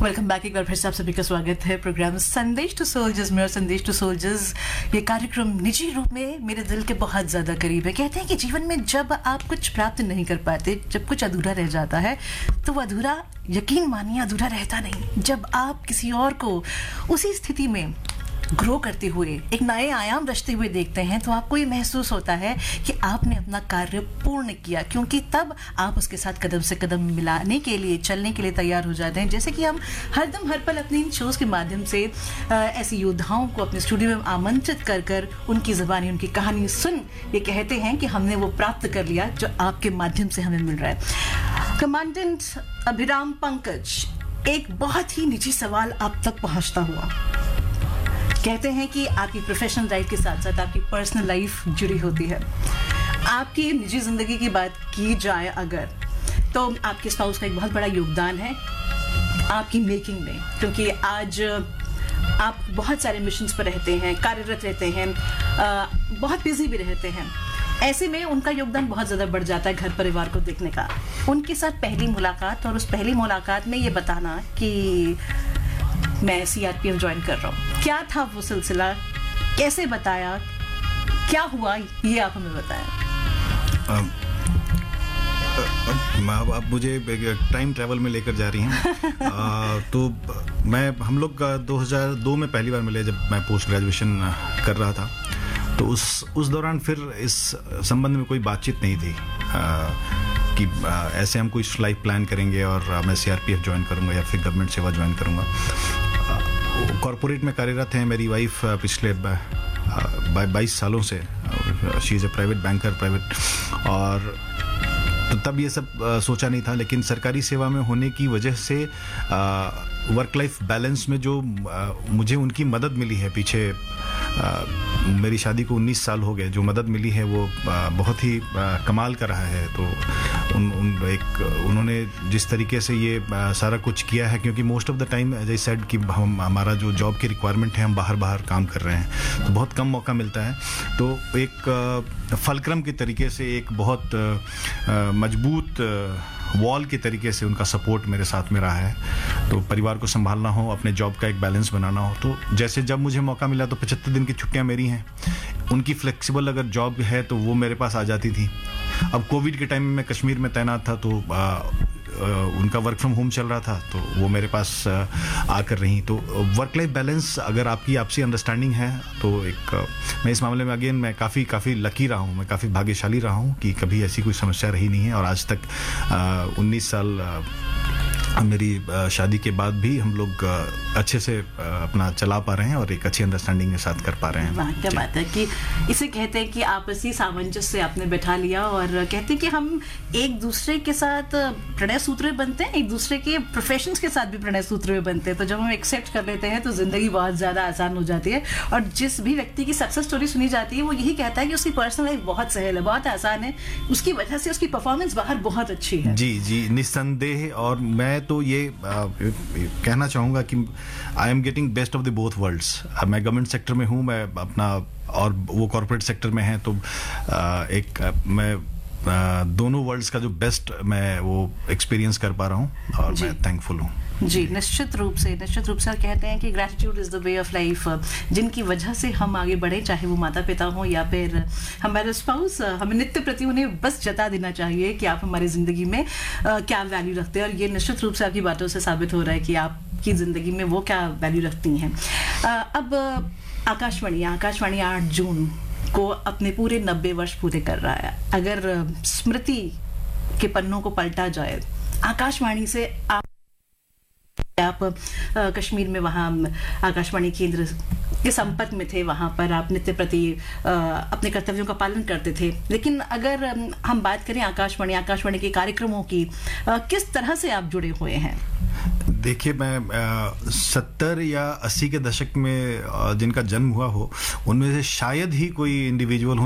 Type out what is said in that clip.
Welcome back. एक बार फिर से आप सभी का स्वागत है प्रोग्राम संदेश टू सोल्जर्स में। और संदेश टू सोल्जर्स ये कार्यक्रम निजी रूप में मेरे दिल के बहुत ज़्यादा करीब है। कहते हैं कि जीवन में जब आप कुछ प्राप्त नहीं कर पाते, जब कुछ अधूरा रह जाता है, तो वो अधूरा, यकीन मानिए, अधूरा रहता नहीं। जब आप किसी और को उसी स्थिति में ग्रो करते हुए, एक नए आयाम रचते हुए देखते हैं, तो आपको ये महसूस होता है कि आपने अपना कार्य पूर्ण किया, क्योंकि तब आप उसके साथ कदम से कदम मिलाने के लिए, चलने के लिए तैयार हो जाते हैं। जैसे कि हम हरदम हर पल अपने इन शोज़ के माध्यम से ऐसे योद्धाओं को अपने स्टूडियो में आमंत्रित कर कर उनकी ज़बानी, उनकी कहानी सुन ये कहते हैं कि हमने वो प्राप्त कर लिया जो आपके माध्यम से हमें मिल रहा है। कमांडेंट अभिराम पंकज, एक बहुत ही निजी सवाल आप तक पहुँचता हुआ। कहते हैं कि आपकी प्रोफेशनल लाइफ के साथ साथ आपकी पर्सनल लाइफ जुड़ी होती है। आपकी निजी ज़िंदगी की बात की जाए अगर, तो आपके स्पाउस का एक बहुत बड़ा योगदान है आपकी मेकिंग में, क्योंकि आज आप बहुत सारे मिशंस पर रहते हैं, कार्यरत रहते हैं, बहुत बिजी भी रहते हैं। ऐसे में उनका योगदान बहुत ज़्यादा बढ़ जाता है घर परिवार को देखने का। उनके साथ पहली मुलाकात, और उस पहली मुलाकात में ये बताना कि मैं सीआरपीएफ ज्वाइन कर रहा हूँ, क्या था वो सिलसिला, कैसे बताया, क्या हुआ, ये आप हमें बताएं। आप मुझे टाइम ट्रैवल में लेकर जा रही हैं। तो हम लोग 2002 में पहली बार मिले, जब मैं पोस्ट ग्रेजुएशन कर रहा था। तो उस दौरान फिर इस संबंध में कोई बातचीत नहीं थी कि ऐसे हम कोई लाइफ प्लान करेंगे और मैं सीआरपीएफ ज्वाइन करूंगा या फिर गवर्नमेंट सेवा ज्वाइन करूंगा। कॉरपोरेट में कार्यरत हैं मेरी वाइफ पिछले 22 सालों से। She is a private banker, और तो तब ये सब सोचा नहीं था, लेकिन सरकारी सेवा में होने की वजह से वर्क लाइफ बैलेंस में जो मुझे उनकी मदद मिली है, पीछे मेरी शादी को 19 साल हो गए, जो मदद मिली है वो बहुत ही कमाल का रहा है। तो उन्होंने जिस तरीके से ये सारा कुछ किया है, क्योंकि most of the time as I said कि हमारा जो जॉब की रिक्वायरमेंट है, हम बाहर काम कर रहे हैं, तो बहुत कम मौका मिलता है। तो एक फलक्रम के तरीके से, एक बहुत मजबूत वॉल के तरीके से उनका सपोर्ट मेरे साथ में रहा है। तो परिवार को संभालना हो, अपने जॉब का एक बैलेंस बनाना हो, तो जैसे जब मुझे मौका मिला, तो 75 दिन की छुट्टियां मेरी हैं, उनकी फ्लेक्सिबल अगर जॉब है तो वो मेरे पास आ जाती थी। अब कोविड के टाइम में मैं कश्मीर में तैनात था, तो उनका वर्क फ्रॉम होम चल रहा था, तो वो मेरे पास आकर रही। तो वर्क लाइफ बैलेंस, अगर आपकी आपसी अंडरस्टैंडिंग है, तो मैं इस मामले में अगेन मैं काफ़ी लकी रहा हूँ, मैं काफ़ी भाग्यशाली रहा हूँ कि कभी ऐसी कोई समस्या रही नहीं है। और आज तक 19 साल मेरी शादी के बाद भी हम लोग अच्छे से अपना चला पा रहे हैं और एक अच्छी अंडरस्टैंडिंग के साथ कर पा रहे हैं। क्या बात है कि इसे कहते हैं कि आपसी सामंजस्य आपने बैठा लिया, और कहते हैं कि हम एक दूसरे के साथ प्रणय सूत्र बनते हैं, एक दूसरे के प्रोफेशंस के साथ भी प्रणय सूत्र बनते हैं। तो जब हम एक्सेप्ट कर लेते हैं तो जिंदगी बहुत ज़्यादा आसान हो जाती है। और जिस भी व्यक्ति की सक्सेस स्टोरी सुनी जाती है, वो यही कहता है कि उसकी पर्सनल लाइफ बहुत सहल है, बहुत आसान है, उसकी वजह से उसकी परफॉर्मेंस बाहर बहुत अच्छी है। जी, निस्संदेह। और मैं तो ये कहना चाहूँगा कि I am getting best of the both worlds. मैं गवर्नमेंट सेक्टर में हूँ, मैं अपना, और वो कॉर्पोरेट सेक्टर में है, तो मैं दोनों वर्ल्ड्स का जो बेस्ट मैं वो एक्सपीरियंस कर पा रहा हूँ, और मैं थैंकफुल हूँ। जी, निश्चित रूप से कहते हैं कि gratitude is the way of life. जिनकी वजह से हम आगे बढ़े, चाहे वो माता पिता हो या फिर हमारे स्पाउस, हमें नित्य प्रति उन्हें बस जता देना चाहिए कि आप हमारी ज़िंदगी में क्या वैल्यू रखते हैं। और ये निश्चित रूप से आपकी बातों से साबित हो रहा है कि आपकी ज़िंदगी में वो क्या वैल्यू रखती हैं। अब आकाशवाणी 8 जून को अपने पूरे 90 वर्ष पूरे कर रहा है। अगर स्मृति के पन्नों को पलटा जाए, आकाशवाणी से आप कश्मीर में वहाँ आकाशवाणी केंद्र के संपर्क में थे, वहाँ पर आप नित्य प्रति अपने कर्तव्यों का पालन करते थे। लेकिन अगर हम बात करें आकाशवाणी के कार्यक्रमों की, किस तरह से आप जुड़े हुए हैं? देखिए, मैं 70 या 80 के दशक में जिनका जन्म हुआ हो, उनमें से शायद ही कोई इंडिविजुअल हो